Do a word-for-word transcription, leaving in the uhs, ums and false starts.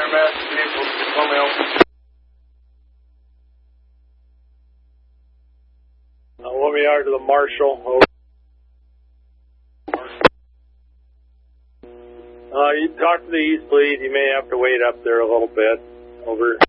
Mass, uh, let me out to the Marshal. Over. Uh, you talk to the East Lead. You may have to wait up there a little bit. Over.